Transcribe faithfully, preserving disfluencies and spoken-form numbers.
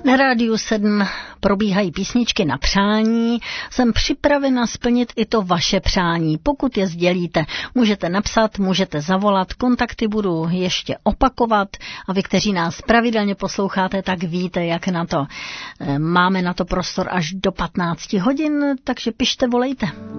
Na Rádiu sedm probíhají písničky na přání. Jsem připravena splnit i to vaše přání. Pokud je sdělíte, můžete napsat, můžete zavolat, kontakty budu ještě opakovat a vy, kteří nás pravidelně posloucháte, tak víte, jak na to. Máme na to prostor až do patnáct hodin, takže pište, volejte.